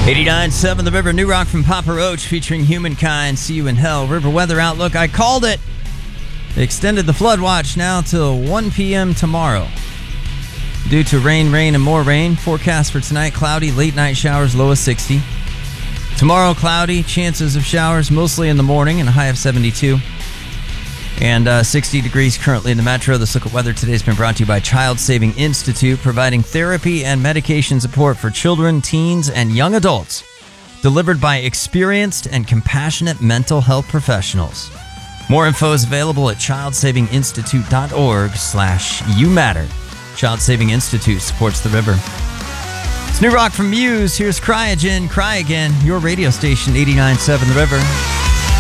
89.7 The River, new rock from Papa Roach featuring Humankind, See You in Hell. River weather outlook, I called it. They extended the flood watch now till 1 p.m. tomorrow. Due to rain, and more rain. Forecast for tonight, cloudy, late night showers, low of 60. Tomorrow, cloudy, chances of showers mostly in the morning and a high of 72. And 60 degrees currently in the metro. This look at weather today has been brought to you by Child Saving Institute, providing therapy and medication support for children, teens, and young adults, delivered by experienced and compassionate mental health professionals. More info is available at childsavinginstitute.org/youmatter. Child Saving Institute supports the river. It's new rock from Muse. Here's Cryogen, Cry Again, your radio station, 89.7 The River.